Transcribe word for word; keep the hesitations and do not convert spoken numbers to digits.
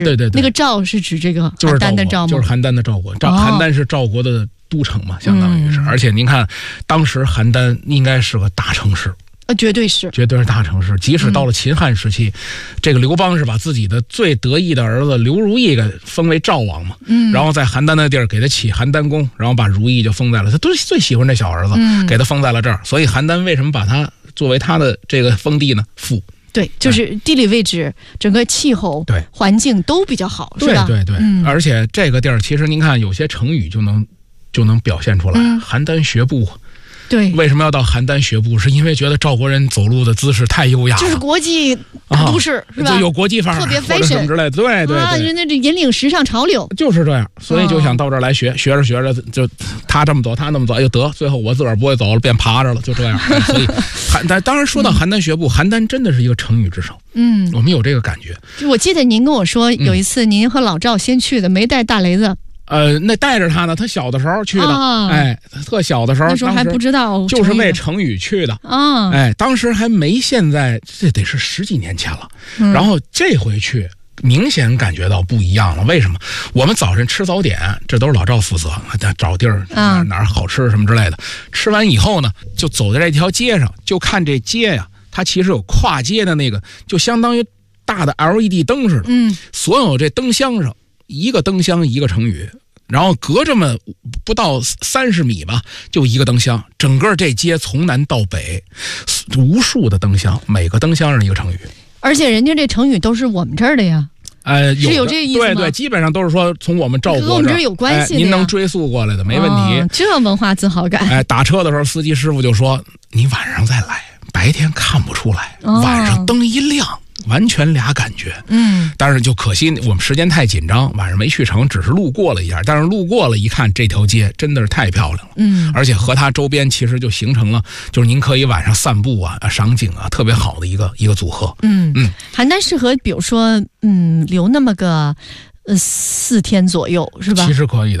对对对， 那个赵是指这个就是邯郸的赵吗？ 就是邯郸的赵国，赵、 哦、 邯郸是赵国的都城嘛，相当于是。嗯、而且您看，当时邯郸应该是个大城市。 呃，绝对是， 绝对是大城市。即使到了秦汉时期，嗯、这个刘邦是把自己的最得意的儿子刘如意给封为赵王嘛，嗯，然后在邯郸那地儿给他起邯郸公，然后把如意就封在了，他都最喜欢这小儿子，嗯、给他封在了这儿。所以邯郸为什么把他作为他的这个封地呢？富。 对，就是地理位置、嗯、整个气候、 对环境都比较好， 是吧？对对对，嗯、而且这个地儿其实您看，有些成语就能就能表现出来，嗯、邯郸学步。 对， 为什么要到邯郸学步？是因为觉得赵国人走路的姿势太优雅了， 就是国际大都市、啊、是吧？ 就有国际范儿， 特别 fashion 之类的，对对对， 啊，人家这引领时尚潮流， 就是这样，所以就想到这儿来学，哦、学着学着就他这么走，他那么走，哎呦得，最后我自个儿不会走了，变爬着了，就这样。所以，但当然说到邯郸学步，邯郸真的是一个成语之城，嗯，我们有这个感觉。 我记得您跟我说有一次您和老赵先去的，没带大雷子。 呃，那带着他呢，他小的时候去的，哦、哎，特小的时候， 那时候还不知道， 就是为成语去的，啊、哦，哎，当时还没现在，这得是十几年前了，嗯、然后这回去，明显感觉到不一样了。为什么？我们早晨吃早点，这都是老赵负责，找地儿哪儿哪儿好吃什么之类的。吃完以后呢，就走在这条街上，就看这街呀，它其实有跨街的那个，就相当于大的 L E D 灯似的，嗯，所有这灯箱上。一个灯箱一个成语，然后隔这么不到三十米吧，就一个灯箱，整个这街从南到北，无数的灯箱，每个灯箱上一个成语。 而且人家这成语都是我们这儿的呀， 呃，有是有这意思吗？ 对对，基本上都是说从我们赵国这和我们这儿有关系的、 哎，您能追溯过来的，没问题。 哦、这文化自豪感。 哎，打车的时候，司机师傅就说：“你晚上再来，白天看不出来， 哦、 晚上灯一亮。”完全俩感觉，嗯，但是就可惜我们时间太紧张，晚上没去成，只是路过了一下。但是路过了一看，这条街真的是太漂亮了，嗯，而且和它周边其实就形成了，就是您可以晚上散步啊、赏景啊，特别好的一个一个组合。 嗯嗯，邯郸适合，比如说，嗯，留那么个呃四天左右，是吧？ 其实可以的。